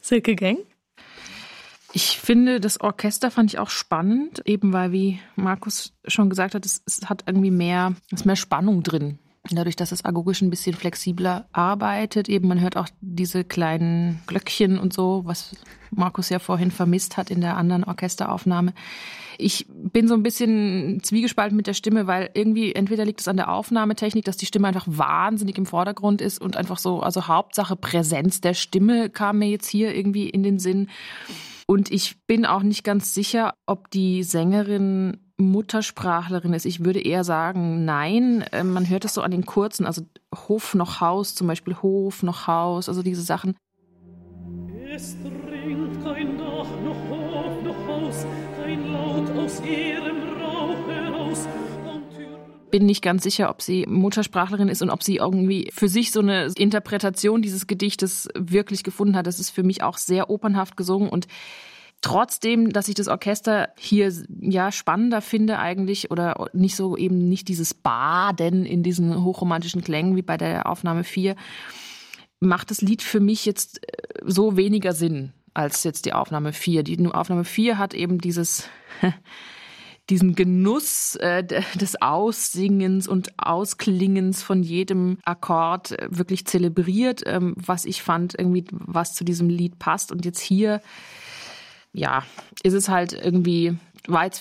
Silke Geng? Ich finde, das Orchester fand ich auch spannend, eben weil, wie Markus schon gesagt hat, es hat irgendwie ist mehr Spannung drin. Dadurch, dass das agogisch ein bisschen flexibler arbeitet, eben man hört auch diese kleinen Glöckchen und so, was Markus ja vorhin vermisst hat in der anderen Orchesteraufnahme. Ich bin so ein bisschen zwiegespalten mit der Stimme, weil irgendwie entweder liegt es an der Aufnahmetechnik, dass die Stimme einfach wahnsinnig im Vordergrund ist und einfach so, also Hauptsache Präsenz der Stimme kam mir jetzt hier irgendwie in den Sinn. Und ich bin auch nicht ganz sicher, ob die Sängerin Muttersprachlerin ist. Ich würde eher sagen, nein. Man hört es so an den kurzen, also Hof noch Haus, zum Beispiel Hof noch Haus, also diese Sachen. Es dringt kein Dach noch Hof noch Haus, kein Laut aus ihrem Rauch heraus. Bin nicht ganz sicher, ob sie Muttersprachlerin ist und ob sie irgendwie für sich so eine Interpretation dieses Gedichtes wirklich gefunden hat. Das ist für mich auch sehr opernhaft gesungen und trotzdem, dass ich das Orchester hier ja spannender finde eigentlich oder nicht so eben nicht dieses Baden in diesen hochromantischen Klängen wie bei der Aufnahme 4, macht das Lied für mich jetzt so weniger Sinn als jetzt die Aufnahme 4. Die Aufnahme 4 hat eben diesen Genuss des Aussingens und Ausklingens von jedem Akkord wirklich zelebriert, was ich fand, irgendwie was zu diesem Lied passt. Und jetzt hier, ja, ist es halt irgendwie, war jetzt